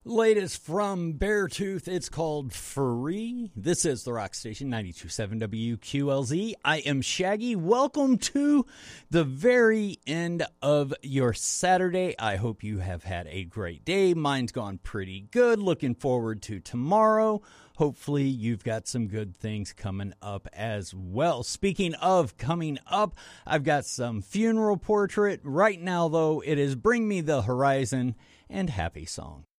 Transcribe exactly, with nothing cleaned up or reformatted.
Latest from Beartooth, it's called Free. This is the Rock Station, ninety-two point seven W Q L Z. I am Shaggy. Welcome to the very end of your Saturday. I hope you have had a great day. Mine's gone pretty good. Looking forward to tomorrow. Hopefully you've got some good things coming up as well. Speaking of coming up, I've got some funeral portrait. Right now, though, it is Bring Me the Horizon and Happy Song.